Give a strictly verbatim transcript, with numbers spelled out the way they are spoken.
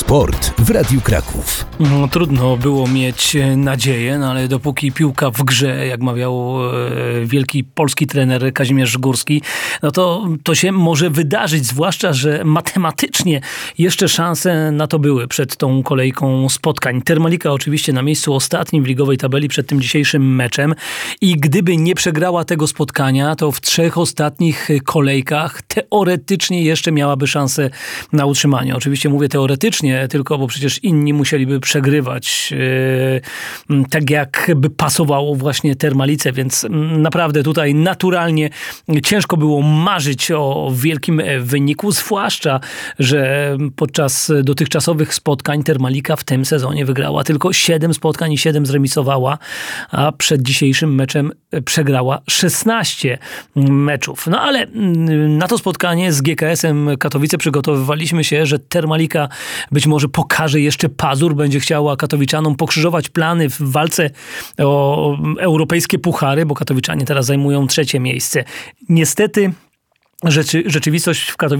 Sport w Radiu Kraków. No, trudno było mieć nadzieję, no ale dopóki piłka w grze, jak mawiał e, wielki polski trener Kazimierz Górski, no to to się może wydarzyć, zwłaszcza, że matematycznie jeszcze szanse na to były przed tą kolejką spotkań. Termalika oczywiście na miejscu ostatnim w ligowej tabeli przed tym dzisiejszym meczem i gdyby nie przegrała tego spotkania, to w trzech ostatnich kolejkach teoretycznie jeszcze miałaby szansę na utrzymanie. Oczywiście mówię teoretycznie, tylko bo przecież inni musieliby przegrywać yy, tak jakby pasowało właśnie Termalice, więc naprawdę tutaj naturalnie ciężko było marzyć o wielkim wyniku, zwłaszcza, że podczas dotychczasowych spotkań Termalika w tym sezonie wygrała tylko siedem spotkań i siedem zremisowała, a przed dzisiejszym meczem przegrała szesnaście meczów. No ale na to spotkanie z G K S-em Katowice przygotowywaliśmy się, że Termalika być może pokaże jeszcze pazur, będzie chciała katowiczanom pokrzyżować plany w walce o europejskie puchary, bo katowiczanie teraz zajmują trzecie miejsce. Niestety rzeczy, rzeczywistość w Katowicach